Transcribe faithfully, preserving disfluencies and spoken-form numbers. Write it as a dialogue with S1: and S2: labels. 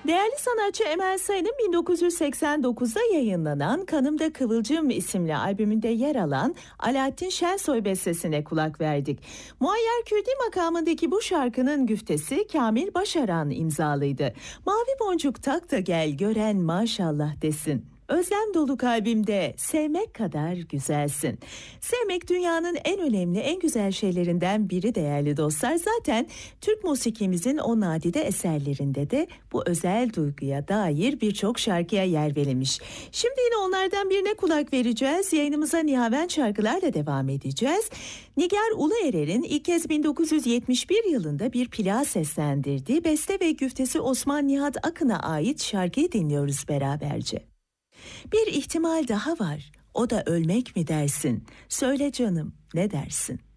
S1: Değerli sanatçı Emel Sayın'ın bin dokuz yüz seksen dokuzda yayınlanan Kanımda Kıvılcım isimli albümünde yer alan Alaaddin Şensoy bestesine kulak verdik. Muayyer Kürdi makamındaki bu şarkının güftesi Kamil Başaran imzalıydı. Mavi boncuk tak da gel gören maşallah desin. Özlem dolu kalbimde sevmek kadar güzelsin. Sevmek dünyanın en önemli, en güzel şeylerinden biri değerli dostlar. Zaten Türk musikimizin o nadide eserlerinde de bu özel duyguya dair birçok şarkıya yer verilmiş. Şimdi yine onlardan birine kulak vereceğiz. Yayınımıza Nihaven şarkılarla devam edeceğiz. Nigar Uluerer'in ilk kez bin dokuz yüz yetmiş bir yılında bir plağa seslendirdiği beste ve güftesi Osman Nihat Akın'a ait şarkıyı dinliyoruz beraberce. Bir ihtimal daha var. O da ölmek mi dersin? Söyle canım, ne dersin?